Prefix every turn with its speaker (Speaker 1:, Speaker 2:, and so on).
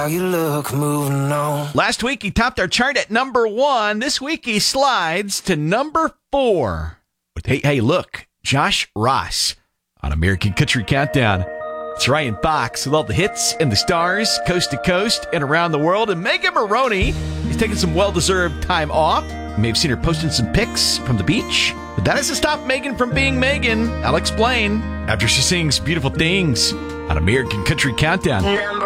Speaker 1: How you look, moving on.
Speaker 2: Last week, he topped our chart at number 1. This week, he slides to number 4. With Hey, look, Josh Ross on American Country Countdown. It's Ryan Fox with all the hits and the stars, coast to coast and around the world. And Megan Moroney is taking some well-deserved time off. You may have seen her posting some pics from the beach. But that doesn't stop Megan from being Megan. I'll explain after she sings Beautiful Things on American Country Countdown.